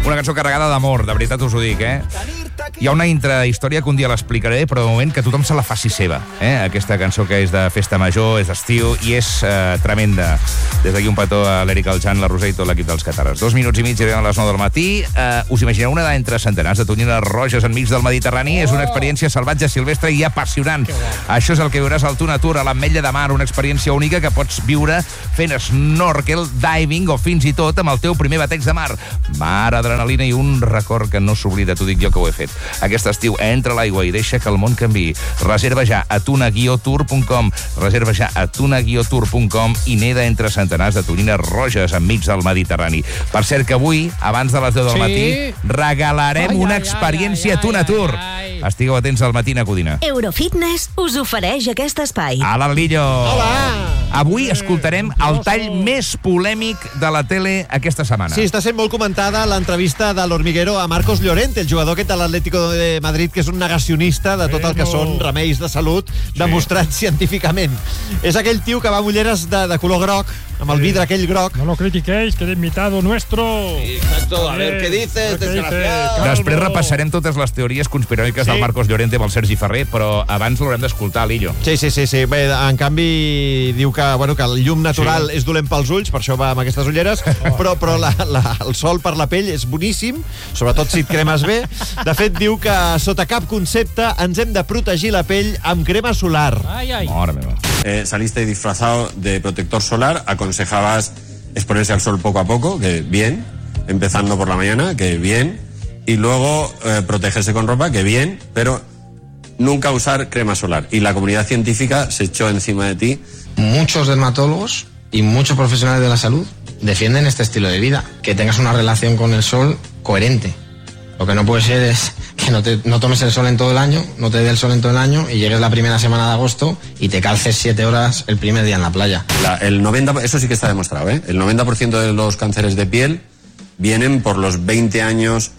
Una cançó carregada d'amor, de veritat us ho dic, Hi ha una intrahistòria que un dia l'explicaré, però de moment que tothom se la faci seva, Aquesta cançó que és de festa major, és d'estiu i és tremenda. Des d'aquí un petó a l'Eric Aljan, la Roser i tot l'equip dels Catares. 2 minuts i mig, arribem a les 9 del matí. Us imagineu una d'entre centenars de tonyines roges enmig del Mediterrani? És una experiència salvatge, silvestre i apassionant. Això és el que viuràs al Tuna Tour, a l'Ametlla de Mar, una experiència única que pots viure fent snorkel, diving o fins i tot amb el teu primer bateig de mar. Mar, adrenalina i un record que no s'oblida, t'ho dic jo que ho he fet. Aquest estiu entra a l'aigua i deixa que el món canviï. Reserva ja a tuna-tour.com. Reserva ja a tuna-tour.com i neda entre centenars de tonyines roges enmig del Mediterrani. Per cert que avui, abans de les 10 del matí, regalarem una experiència Tuna Tour. Estigueu atents al Matina Codina. Eurofitness us ofereix aquest espai. Hola, Lillo. Hola. Avui escoltarem el tall més polèmic de la tele aquesta setmana. Sí, està sent molt comentada l'entrevista de l'Hormiguero a Marcos Llorente, el jugador aquest de l'Atlético de Madrid, que és un negacionista de tot el que són remeis de salut demostrats científicament. És aquell tio que va amb ulleres de color groc, amb el vidre aquell groc. No lo critiquéis, que es invitado nuestro. Exacto, a ver, ¿qué dices, desgraciado? Després repassarem totes les teories conspiranoiques del Marcos Llorente amb el Sergi Ferrer, però abans l'haurem d'escoltar, Lillo. Sí. Bé, en canvi, diu que el llum natural és dolent pels ulls, per això va amb aquestes ulleres, però el sol per la pell és boníssim, sobretot si et cremes bé. De fet, diu que sota cap concepte ens hem de protegir la pell amb crema solar. Mare meva. Saliste disfrazado de protector solar, aconsejabas exponerse al sol poco a poco, que bien, empezando por la mañana, que bien, y luego protegerse con ropa, que bien, pero nunca usar crema solar. Y la comunidad científica se echó encima de ti. Muchos dermatólogos y muchos profesionales de la salud defienden este estilo de vida, que tengas una relación con el sol coherente. Lo que no puede ser es que no tomes el sol en todo el año, no te dé el sol en todo el año y llegues la primera semana de agosto y te calces 7 horas el primer día en la playa. El 90%, eso sí que está demostrado, El 90% de los cánceres de piel vienen por los 20 años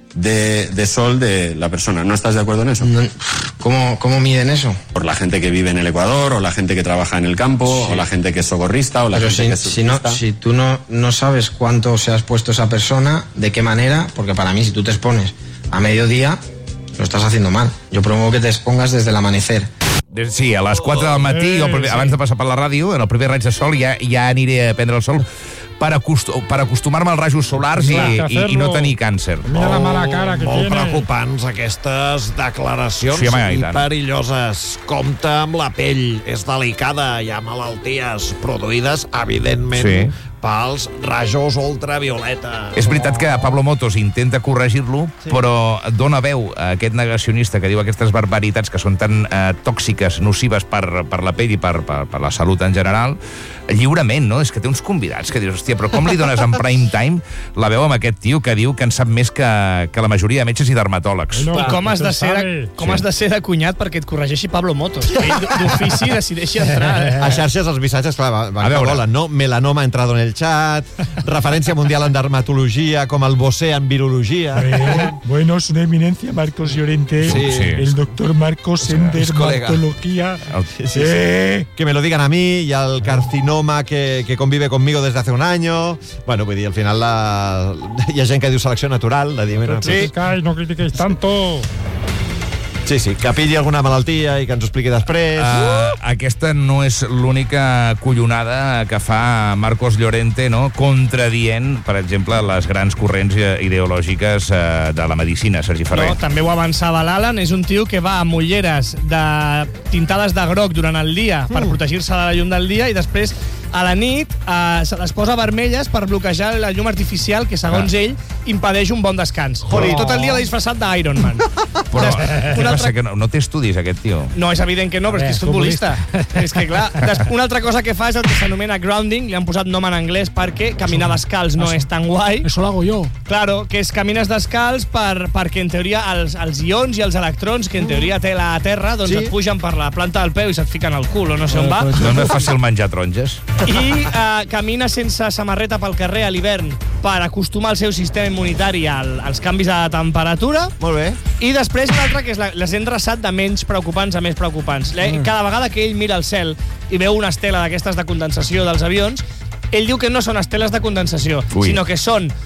de sol de la persona. ¿No estás de acuerdo en eso? ¿Cómo miden eso? Por la gente que vive en el Ecuador, o la gente que trabaja en el campo, o la gente que es socorrista, o la gente que es surfista. Si tú no sabes cuánto se ha expuesto esa persona, de qué manera, porque para mí si tú te expones a mediodía, lo estás haciendo mal. Yo promuevo que te expongas desde el amanecer. Sí, a les 4 del matí, abans de passar per la ràdio, en el primer raig de sol, ja aniré a prendre el sol per acostumar-me als rajos solars i no tenir càncer. Mira la mala cara que Molt tiene. preocupants aquestes declaracions Sí, home, i i tant. perilloses. Compte amb la pell, és delicada, hi ha malalties produïdes, evidentment, pels rajos ultravioleta. És veritat que Pablo Motos intenta corregir-lo, però dona veu a aquest negacionista que diu aquestes barbaritats que són tan tòxiques, nocives per la pell i per la salut en general, lliurement, no? És que té uns convidats que dius, hòstia, però com li dones en prime time la veu amb aquest tio que diu que en sap més que la majoria de metges i dermatòlegs? No, I com has de ser de cunyat perquè et corregeixi Pablo Motos? D'ofici decideixi entrar. A xarxes els missatges, clar, van A veure. que volen, no? Melanoma ha entrado en el chat, referència mundial en dermatologia, com el Bosé en virologia. Bueno, es una eminencia, Marcos Llorente. Sí. El doctor Marcos en es colega. dermatología. Sí. Que me lo digan a mí, y al carcinoma que convive conmigo desde hace un año. Bueno, vull dir, al final hi ha gent que diu selecció natural, de dir, mira, No critiquéis tanto. Sí, que pilli alguna malaltia i que ens ho expliqui després. Aquesta no és l'única collonada que fa Marcos Llorente, no? Contradient, per exemple, les grans corrents ideològiques de la medicina, Sergi Ferrer. No, també ho avançava l'Alan, és un tio que va amb ulleres tintades de groc durant el dia per protegir-se de la llum del dia i després a la nit se les posa vermelles per bloquejar la llum artificial que, segons ell, impedeix un bon descans. Tot el dia l'ha disfressat d'Iron Man. Però què passa? Que no té estudis, aquest tio? No, és evident que no, però és que és futbolista. És que, clar, una altra cosa que fa és el que s'anomena grounding, li han posat nom en anglès perquè caminar descalç no és tan guai. Eso lo hago yo. Claro, que és camines descalç perquè, en teoria, els ions i els electrons que, en teoria, té la Terra, doncs et pugen per la planta del peu i se't fiquen al cul o no sé on va. No és fàcil menjar taronges. I camina sense samarreta pel carrer a l'hivern per acostumar el seu sistema immunitari als canvis de temperatura. Molt bé. I després una altra que és les he endreçat de menys preocupants a més preocupants. Cada vegada que ell mira el cel i veu una estela d'aquestes de condensació dels avions, ell diu que no són esteles de condensació, sinó que són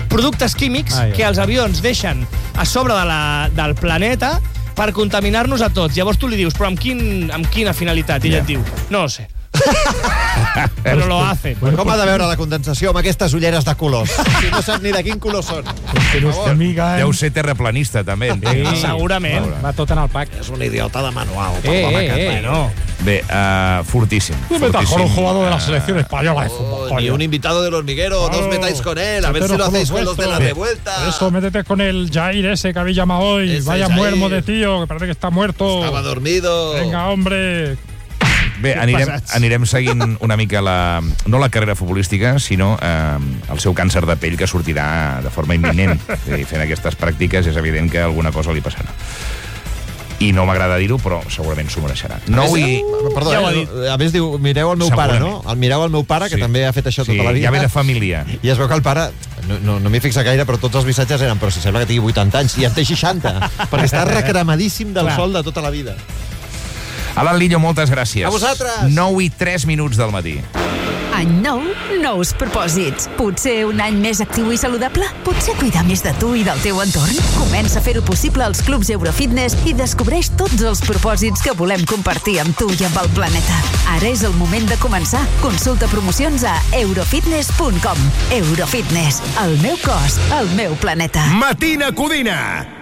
productes químics que els avions deixen a sobre del planeta per contaminar-nos a tots. Llavors tu li dius, però amb quina finalitat? I ella et diu, no ho sé. Però lo hacen. Com ha de veure la condensació amb aquestes ulleres de colors? Si no sap ni de quin color són. Deu ser terraplanista, també. Segurament. Va tot en el pack. És un idiota de manual. Bé, fortíssim. Un mejor jugador de la selección española de fútbol. Ni un invitado del hormiguero, no os metáis con él, a ver si lo hacéis con los de la revuelta. Eso, métete con el Jair ese que habéis llamado hoy. Ese Vaya Jair. muermo de tío, que parece que está muerto. Estava dormido. Venga, hombre. Bé, anirem seguint una mica no la carrera futbolística, sinó el seu càncer de pell que sortirà de forma imminent. Fent aquestes pràctiques és evident que alguna cosa li passarà. I no m'agrada dir-ho, però segurament s'ho mereixerà. Perdó, a més diu, mireu el meu pare, no? Mireu el meu pare, que també ha fet això tota la vida. Ja ve de família. I es veu que el pare, no m'hi fixa gaire, però tots els missatges eren, però si sembla que tingui 80 anys, i en té 60, perquè està recremadíssim del sol de tota la vida. Alan Lillo, moltes gràcies. A vosaltres. 9:03 del matí. Any nou, nous propòsits. Potser un any més actiu i saludable? Potser cuidar més de tu i del teu entorn? Comença a fer-ho possible als clubs Eurofitness i descobreix tots els propòsits que volem compartir amb tu i amb el planeta. Ara és el moment de començar. Consulta promocions a eurofitness.com. Eurofitness. El meu cos, el meu planeta. Matina Codina.